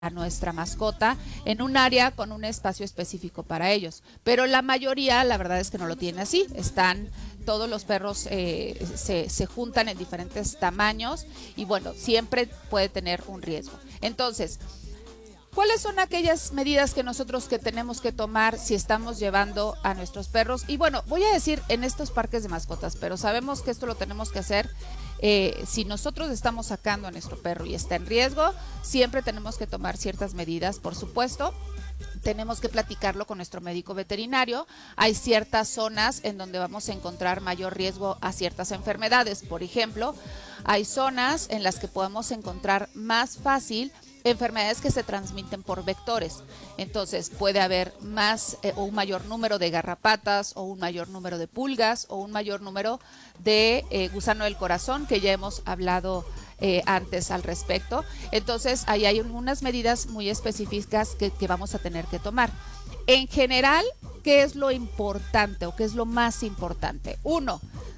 a nuestra mascota en un área con un espacio específico para ellos. Pero la mayoría, la verdad es que no lo tiene así. Todos los perros se juntan en diferentes tamaños y bueno, siempre puede tener un riesgo. Entonces, ¿cuáles son aquellas medidas que nosotros que tenemos que tomar si estamos llevando a nuestros perros? Y bueno, voy a decir en estos parques de mascotas, pero sabemos que esto lo tenemos que hacer si nosotros estamos sacando a nuestro perro y está en riesgo, siempre tenemos que tomar ciertas medidas, por supuesto. Tenemos que platicarlo con nuestro médico veterinario. Hay ciertas zonas en donde vamos a encontrar mayor riesgo a ciertas enfermedades. Por ejemplo, hay zonas en las que podemos encontrar más fácil enfermedades que se transmiten por vectores. Entonces puede haber o un mayor número de garrapatas o un mayor número de pulgas o un mayor número de gusano del corazón, que ya hemos hablado antes al respecto. Entonces ahí hay unas medidas muy específicas que vamos a tener que tomar. En general, ¿qué es lo importante o qué es lo más importante? Uno,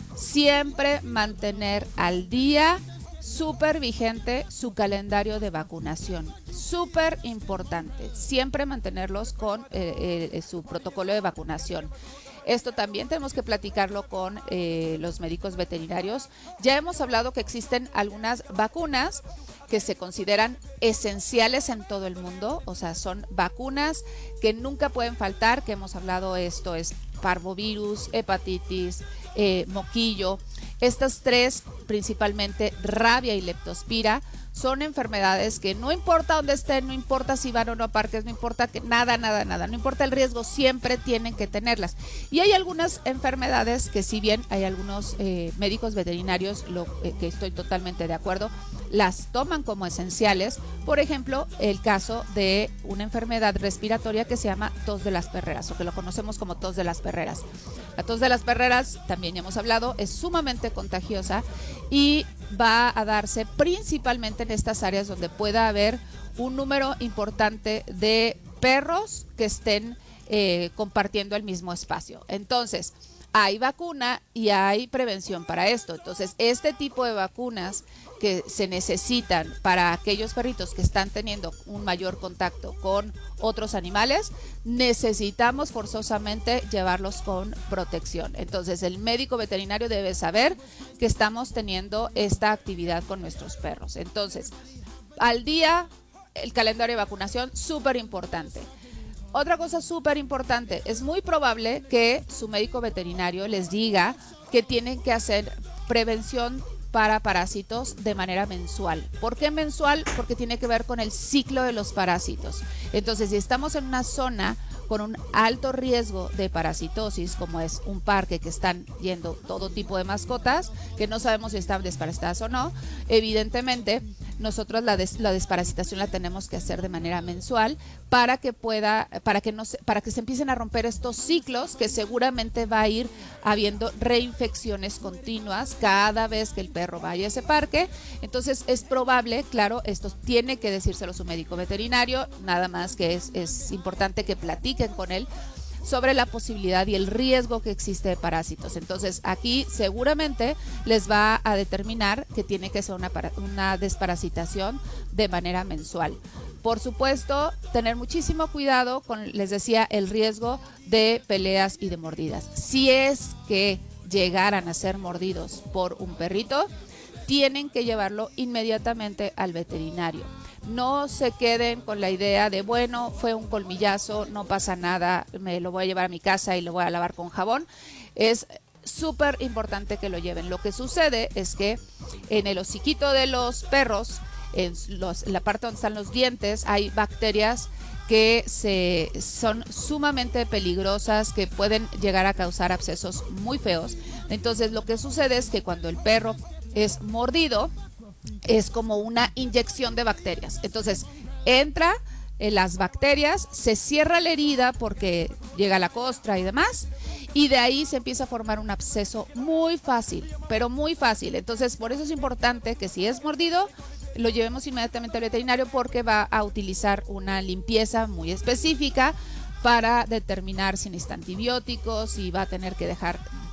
siempre mantener al día súper vigente su calendario de vacunación, súper importante, siempre mantenerlos con su protocolo de vacunación. Esto también tenemos que platicarlo con los médicos veterinarios. Ya hemos hablado que existen algunas vacunas que se consideran esenciales en todo el mundo, o sea, son vacunas que nunca pueden faltar, que hemos hablado, esto es parvovirus, hepatitis, moquillo. Estas tres, principalmente rabia y leptospira, son enfermedades que no importa dónde estén, no importa si van o no a parques, no importa que nada, no importa el riesgo, siempre tienen que tenerlas. Y hay algunas enfermedades que, si bien hay algunos médicos veterinarios, que estoy totalmente de acuerdo, las toman como esenciales. Por ejemplo, el caso de una enfermedad respiratoria que se llama tos de las perreras, o que lo conocemos como tos de las perreras. La tos de las perreras, también ya hemos hablado, es sumamente contagiosa y va a darse principalmente en estas áreas donde pueda haber un número importante de perros que estén compartiendo el mismo espacio. Entonces, hay vacuna y hay prevención para esto. Entonces, este tipo de vacunas que se necesitan para aquellos perritos que están teniendo un mayor contacto con otros animales, necesitamos forzosamente llevarlos con protección. Entonces, el médico veterinario debe saber que estamos teniendo esta actividad con nuestros perros. Entonces, al día, el calendario de vacunación, súper importante. Otra cosa súper importante, es muy probable que su médico veterinario les diga que tienen que hacer prevención para parásitos de manera mensual. ¿Por qué mensual? Porque tiene que ver con el ciclo de los parásitos. Entonces, si estamos en una zona con un alto riesgo de parasitosis, como es un parque que están yendo todo tipo de mascotas, que no sabemos si están desparasitadas o no, evidentemente nosotros la desparasitación la tenemos que hacer de manera mensual para que se empiecen a romper estos ciclos, que seguramente va a ir habiendo reinfecciones continuas cada vez que el perro vaya a ese parque. Entonces es probable, claro, esto tiene que decírselo su médico veterinario, nada más que es importante que platiquen con él sobre la posibilidad y el riesgo que existe de parásitos. Entonces aquí seguramente les va a determinar que tiene que ser una desparasitación de manera mensual. Por supuesto, tener muchísimo cuidado con, les decía, el riesgo de peleas y de mordidas. Si es que llegaran a ser mordidos por un perrito, tienen que llevarlo inmediatamente al veterinario. No se queden con la idea de, bueno, fue un colmillazo, no pasa nada, me lo voy a llevar a mi casa y lo voy a lavar con jabón. Es súper importante que lo lleven. Lo que sucede es que en el hociquito de los perros, en la parte donde están los dientes, hay bacterias que son sumamente peligrosas, que pueden llegar a causar abscesos muy feos. Entonces, lo que sucede es que cuando el perro es mordido, es como una inyección de bacterias. Entonces entra en las bacterias, se cierra la herida porque llega la costra y demás, y de ahí se empieza a formar un absceso muy fácil, pero muy fácil. Entonces, por eso es importante que si es mordido, lo llevemos inmediatamente al veterinario, porque va a utilizar una limpieza muy específica para determinar si necesita antibióticos, si va a tener que dejar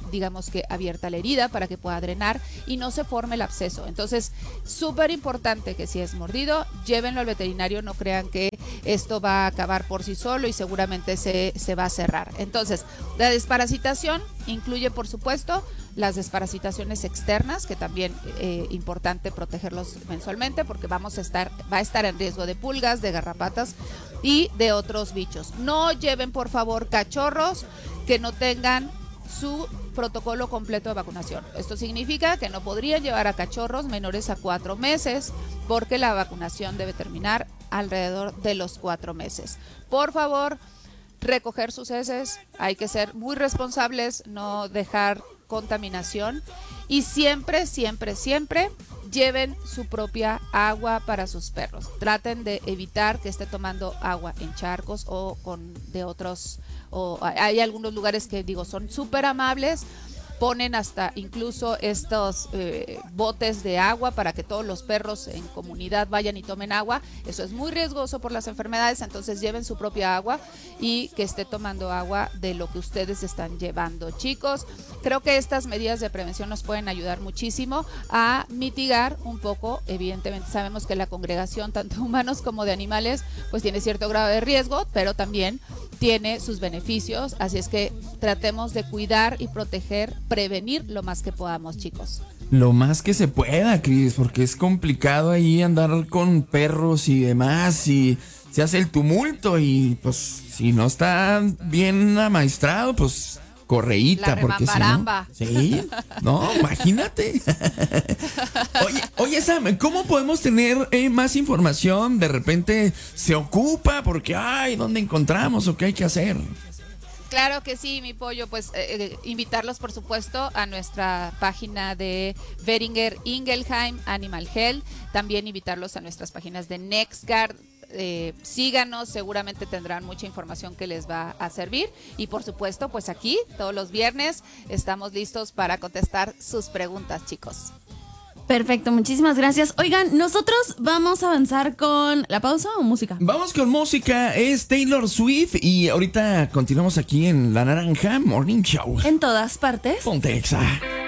digamos que abierta la herida para que pueda drenar y no se forme el absceso. Entonces, súper importante que si es mordido, llévenlo al veterinario, no crean que esto va a acabar por sí solo y seguramente se va a cerrar. Entonces, la desparasitación incluye, por supuesto, las desparasitaciones externas, que también importante protegerlos mensualmente porque va a estar en riesgo de pulgas, de garrapatas y de otros bichos. No lleven, por favor, cachorros que no tengan su protocolo completo de vacunación. Esto significa que no podrían llevar a cachorros menores a 4 meses porque la vacunación debe terminar alrededor de los 4 meses. Por favor, recoger sus heces, hay que ser muy responsables, no dejar contaminación y siempre, siempre, siempre lleven su propia agua para sus perros. Traten de evitar que esté tomando agua en charcos o de otros, o hay algunos lugares que son súper amables, ponen hasta incluso estos botes de agua para que todos los perros en comunidad vayan y tomen agua. Eso es muy riesgoso por las enfermedades, entonces lleven su propia agua y que esté tomando agua de lo que ustedes están llevando. Chicos, creo que estas medidas de prevención nos pueden ayudar muchísimo a mitigar un poco. Evidentemente sabemos que la congregación tanto humanos como de animales pues tiene cierto grado de riesgo, pero también tiene sus beneficios, así es que tratemos de cuidar y proteger, prevenir lo más que podamos, chicos. Lo más que se pueda, Cris, porque es complicado ahí andar con perros y demás y se hace el tumulto y pues si no está bien amaestrado, pues correíta, porque si no, sí, no, imagínate. Oye, Sam, ¿cómo podemos tener más información? De repente se ocupa porque, ¿dónde encontramos o qué hay que hacer? Claro que sí, mi pollo, pues invitarlos por supuesto a nuestra página de Boehringer Ingelheim Animal Health, también invitarlos a nuestras páginas de NextGuard. Síganos, seguramente tendrán mucha información que les va a servir y por supuesto pues aquí todos los viernes estamos listos para contestar sus preguntas, chicos. Perfecto, muchísimas gracias. Oigan, nosotros vamos a avanzar con la pausa o música. Vamos con música, es Taylor Swift y ahorita continuamos aquí en La Naranja Morning Show. En todas partes. Ponte Exa.